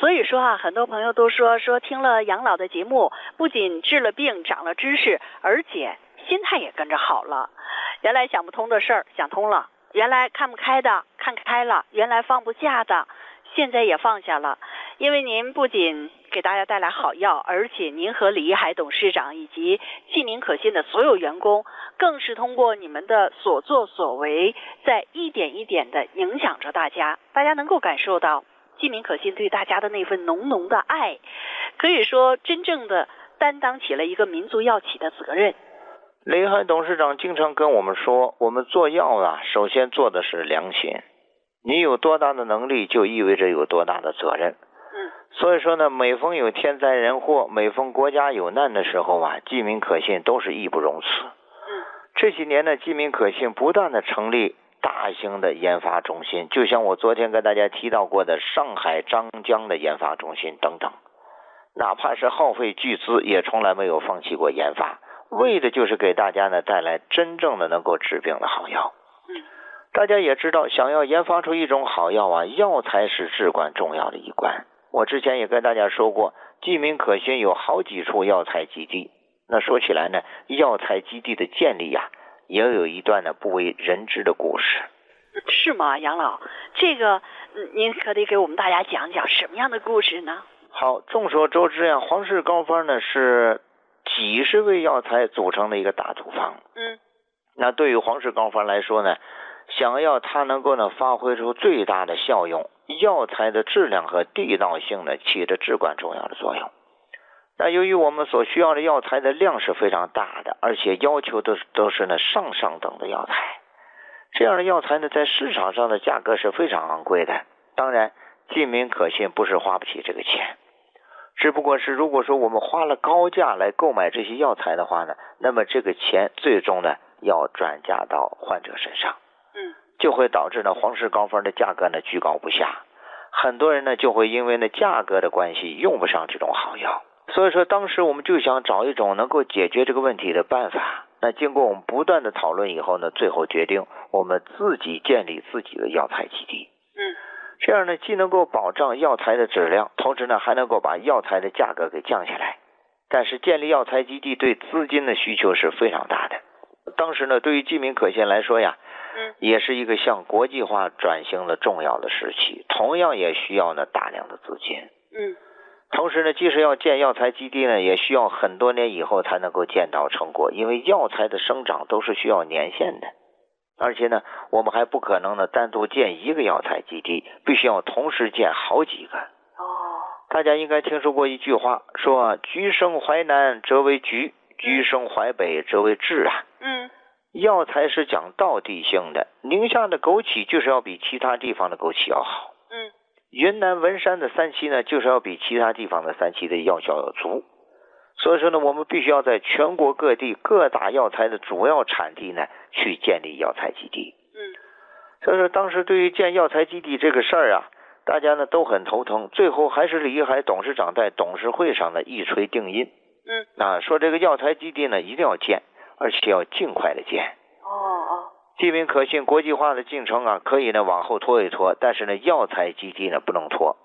所以说啊，很多朋友都说听了养老的节目，不仅治了病长了知识，而且心态也跟着好了。原来想不通的事儿想通了，原来看不开的看开了，原来放不下的现在也放下了。因为您不仅给大家带来好药，而且您和李一海董事长以及济民可信的所有员工，更是通过你们的所作所为，在一点一点的影响着大家。大家能够感受到济民可信对大家的那份浓浓的爱，可以说真正的担当起了一个民族药企的责任。 李一海董事长经常跟我们说，我们做药啊，首先做的是良心。你有多大的能力，就意味着有多大的责任。所以说呢，每逢有天灾人祸，每逢国家有难的时候啊，济民可信都是义不容辞。这几年呢，济民可信不断的成立大型的研发中心，就像我昨天跟大家提到过的上海张江的研发中心等等，哪怕是耗费巨资，也从来没有放弃过研发，为的就是给大家呢带来真正的能够治病的好药。大家也知道，想要研发出一种好药啊，药材是至关重要的一关。我之前也跟大家说过，济民可信有好几处药材基地。那说起来呢，药材基地的建立啊，也有一段呢不为人知的故事。 是吗，杨老？这个您可得给我们大家讲讲什么样的故事呢？ 好，众所周知啊，皇氏膏方呢是几十味药材组成的一个大土方。那对于皇氏膏方来说呢，想要它能够呢发挥出最大的效用，药材的质量和地道性呢起着至关重要的作用。那由于我们所需要的药材的量是非常大的，而且要求都是呢上等的药材，这样的药材呢在市场上的价格是非常昂贵的。当然济民可信不是花不起这个钱，只不过是如果说我们花了高价来购买这些药材的话呢，那么这个钱最终呢要转嫁到患者身上，就会导致呢皇氏膏方的价格呢居高不下，很多人呢就会因为呢价格的关系用不上这种好药。所以说当时我们就想找一种能够解决这个问题的办法。那经过我们不断的讨论以后呢，最后决定我们自己建立自己的药材基地。这样呢既能够保障药材的质量，同时呢还能够把药材的价格给降下来。但是建立药材基地对资金的需求是非常大的。当时呢对于济民可信来说呀，也是一个向国际化转型的重要的时期，同样也需要呢大量的资金。同时呢，即使要建药材基地呢，也需要很多年以后才能够见到成果，因为药材的生长都是需要年限的。而且呢，我们还不可能呢单独建一个药材基地，必须要同时建好几个。大家应该听说过一句话，说橘生淮南则为橘，橘生淮北则为枳啊。药材是讲道地性的，宁夏的枸杞就是要比其他地方的枸杞要好。云南文山的三七呢，就是要比其他地方的三七的药效要足。所以说呢，我们必须要在全国各地各大药材的主要产地呢，去建立药材基地。所以说当时对于建药材基地这个事儿啊，大家呢都很头疼，最后还是李一海董事长在董事会上呢一锤定音。说这个药材基地呢一定要建，而且要尽快的建。济民可信国际化的进程啊，可以呢往后拖一拖，但是呢药材基地呢不能拖。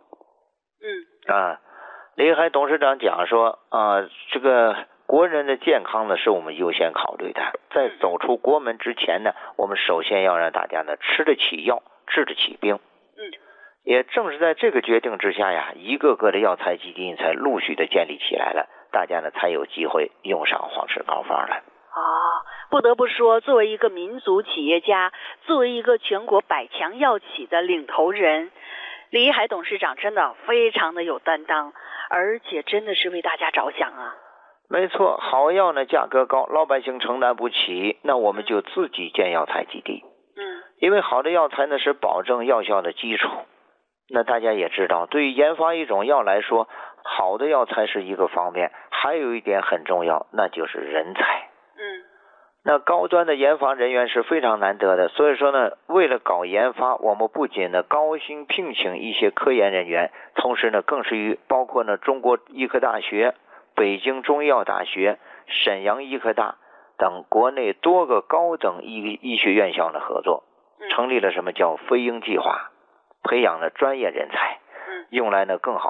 李一海董事长讲说这个国人的健康呢是我们优先考虑的，在走出国门之前呢，我们首先要让大家呢吃得起药，治得起病。也正是在这个决定之下呀，一个个的药材基地才陆续的建立起来了，大家呢才有机会用上皇氏膏方了。 不得不说，作为一个民族企业家，作为一个全国百强药企的领头人，李一海董事长真的非常的有担当，而且真的是为大家着想啊。 没错，好药呢价格高，老百姓承担不起，那我们就自己建药材基地。因为好的药材呢是保证药效的基础。那大家也知道，对于研发一种药来说，好的药材是一个方面，还有一点很重要，那就是人才。那高端的研发人员是非常难得的，所以说呢，为了搞研发，我们不仅呢高薪聘请一些科研人员，同时呢更是与包括呢中国医科大学、北京中医药大学、沈阳医科大等国内多个高等医学院校的合作，成立了什么叫飞鹰计划，培养了专业人才，用来呢更好